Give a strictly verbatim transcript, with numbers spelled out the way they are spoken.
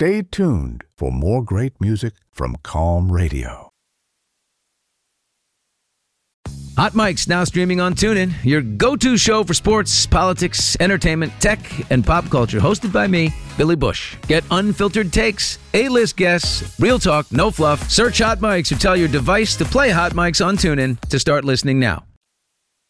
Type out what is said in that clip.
Stay tuned for more great music from Calm Radio. Hot Mic's now streaming on TuneIn, your go-to show for sports, politics, entertainment, tech, and pop culture. Hosted by me, Billy Bush. Get unfiltered takes, A-list guests, real talk, no fluff. Search Hot Mics or tell your device to play Hot Mics on TuneIn to start listening now.